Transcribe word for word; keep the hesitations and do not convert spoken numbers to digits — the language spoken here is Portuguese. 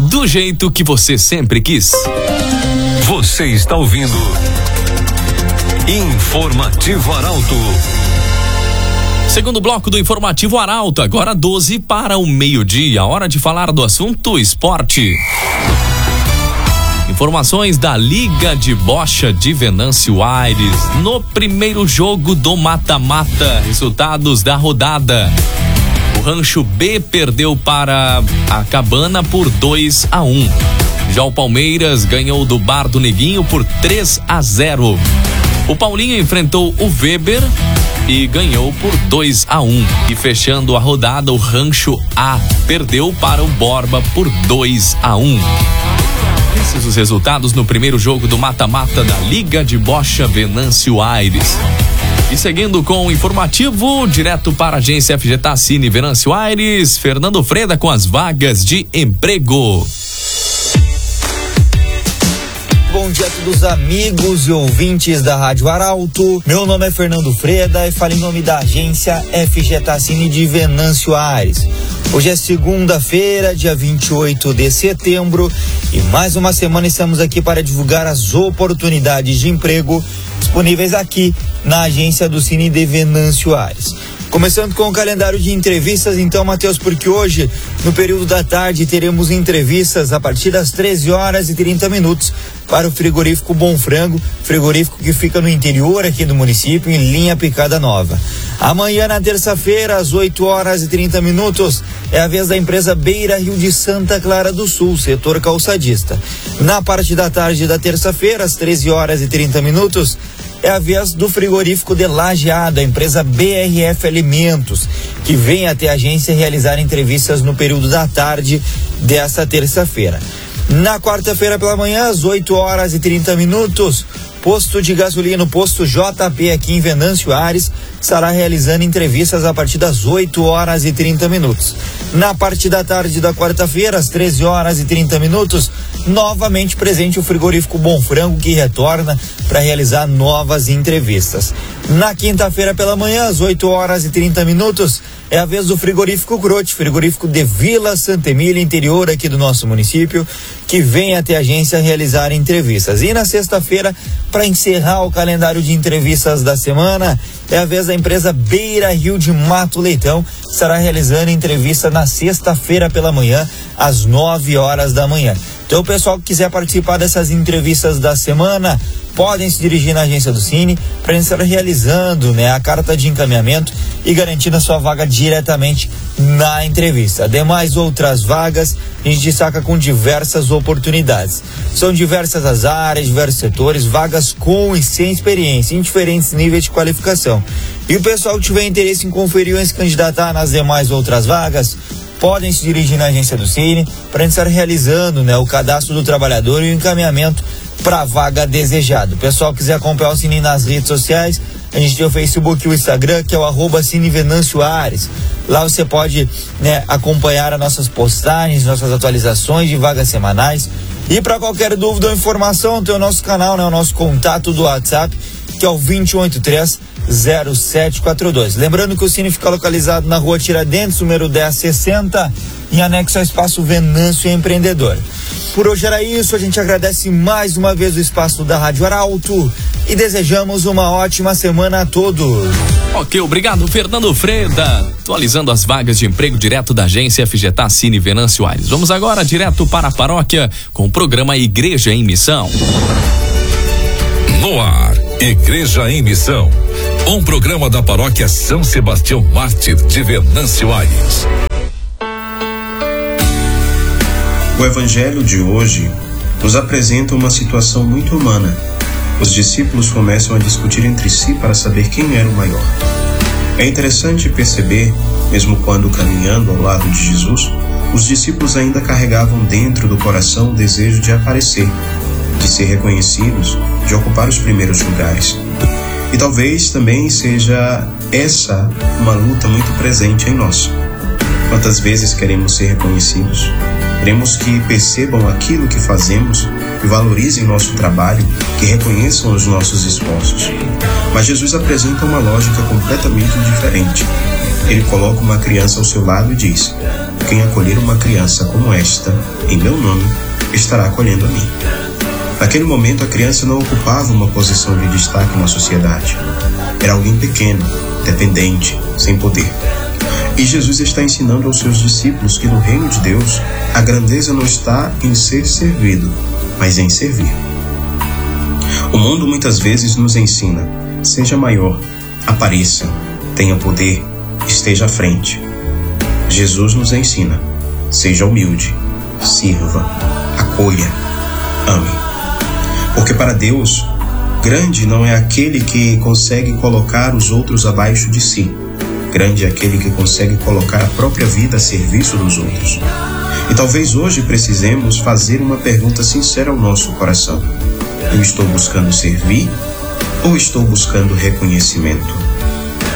do jeito que você sempre quis. Você está ouvindo Informativo Arauto. Segundo bloco do Informativo Arauto, agora doze para o meio-dia. Hora de falar do assunto esporte. Informações da Liga de Bocha de Venâncio Aires. No primeiro jogo do mata-mata, resultados da rodada. O Rancho B perdeu para a Cabana por dois a um. Já o Palmeiras ganhou do Bar do Neguinho por três a zero. O Paulinho enfrentou o Weber e ganhou por dois a um. E fechando a rodada, o Rancho A perdeu para o Borba por dois a um. Esses os resultados no primeiro jogo do mata-mata da Liga de Bocha Venâncio Aires. E seguindo com o informativo, direto para a agência F G Tassini Venâncio Aires, Fernando Freda com as vagas de emprego. Bom dia a todos os amigos e ouvintes da Rádio Arauto. Meu nome é Fernando Freda e falo em nome da agência F G Tassini de Venâncio Aires. Hoje é segunda-feira, dia vinte e oito de setembro, e mais uma semana estamos aqui para divulgar as oportunidades de emprego disponíveis aqui na agência do Cine de Venâncio Aires. Começando com o calendário de entrevistas, então, Matheus, porque hoje, no período da tarde, teremos entrevistas a partir das treze horas e trinta minutos para o frigorífico Bom Frango, frigorífico que fica no interior aqui do município, em Linha Picada Nova. Amanhã, na terça-feira, às oito horas e trinta minutos, é a vez da empresa Beira Rio de Santa Clara do Sul, setor calçadista. Na parte da tarde da terça-feira, às treze horas e trinta minutos, é a vez do frigorífico de Lajeado, a empresa B R F Alimentos, que vem até a agência realizar entrevistas no período da tarde desta terça-feira. Na quarta-feira pela manhã, às oito horas e trinta minutos, posto de gasolina, posto J P aqui em Venâncio Aires, estará realizando entrevistas a partir das oito horas e trinta minutos. Na parte da tarde da quarta-feira, às treze horas e trinta minutos, novamente presente o frigorífico Bom Frango, que retorna para realizar novas entrevistas. Na quinta-feira pela manhã, às oito horas e trinta minutos, é a vez do frigorífico Grote, frigorífico de Vila Santa Emília, interior aqui do nosso município, que vem até a agência realizar entrevistas. E na sexta-feira, para encerrar o calendário de entrevistas da semana, é a vez da empresa Beira Rio de Mato Leitão, que estará realizando entrevista na sexta-feira pela manhã, às nove horas da manhã. Então, o pessoal que quiser participar dessas entrevistas da semana, podem se dirigir na agência do Cine para estar realizando, né, a carta de encaminhamento e garantindo a sua vaga diretamente na entrevista. Demais outras vagas, a gente destaca com diversas oportunidades. São diversas as áreas, diversos setores, vagas com e sem experiência, em diferentes níveis de qualificação. E o pessoal que tiver interesse em conferir ou em se candidatar nas demais outras vagas, podem se dirigir na agência do Cine para estar realizando, né, o cadastro do trabalhador e o encaminhamento para a vaga desejada. O pessoal que quiser acompanhar o Cine nas redes sociais, a gente tem o Facebook e o Instagram, que é o arroba Cine Venâncio Aires. Lá você pode, né, acompanhar as nossas postagens, nossas atualizações de vagas semanais. E para qualquer dúvida ou informação, tem o nosso canal, né, o nosso contato do WhatsApp, que é o vinte e um oitenta e três, zero sete quatro dois. Lembrando que o Cine fica localizado na rua Tiradentes, número dez sessenta, em anexo ao espaço Venâncio Empreendedor. Por hoje era isso, a gente agradece mais uma vez o espaço da Rádio Arauto e desejamos uma ótima semana a todos. Ok, obrigado, Fernando Freda, atualizando as vagas de emprego direto da agência F G Tassini Venâncio Aires. Vamos agora direto para a paróquia com o programa Igreja em Missão. No ar, Igreja em Missão, um programa da paróquia São Sebastião Mártir de Venâncio Aires. O evangelho de hoje nos apresenta uma situação muito humana. Os discípulos começam a discutir entre si para saber quem era o maior. É interessante perceber, mesmo quando caminhando ao lado de Jesus, os discípulos ainda carregavam dentro do coração o desejo de aparecer, de ser reconhecidos, de ocupar os primeiros lugares. E talvez também seja essa uma luta muito presente em nós. Quantas vezes queremos ser reconhecidos? Queremos que percebam aquilo que fazemos, que valorizem nosso trabalho, que reconheçam os nossos esforços. Mas Jesus apresenta uma lógica completamente diferente. Ele coloca uma criança ao seu lado e diz: quem acolher uma criança como esta, em meu nome, estará acolhendo a mim. Naquele momento, a criança não ocupava uma posição de destaque na sociedade. Era alguém pequeno, dependente, sem poder. E Jesus está ensinando aos seus discípulos que no reino de Deus, a grandeza não está em ser servido, mas em servir. O mundo muitas vezes nos ensina: seja maior, apareça, tenha poder, esteja à frente. Jesus nos ensina: seja humilde, sirva, acolha, ame. Porque para Deus, grande não é aquele que consegue colocar os outros abaixo de si. Grande é aquele que consegue colocar a própria vida a serviço dos outros. E talvez hoje precisemos fazer uma pergunta sincera ao nosso coração: eu estou buscando servir ou estou buscando reconhecimento?